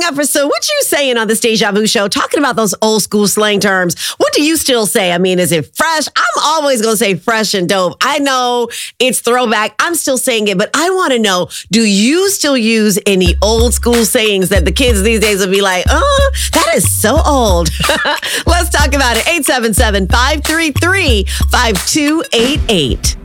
up for so what you saying on this Deja Vu show, talking about those old school slang terms. What do you still say? I mean, is it fresh? I'm always going to say fresh and dope. I know it's throwback. I'm still saying it, but I want to know, do you still use any old school sayings that the kids these days will be like, oh, that is so old? Let's talk about it. 877-533-5288.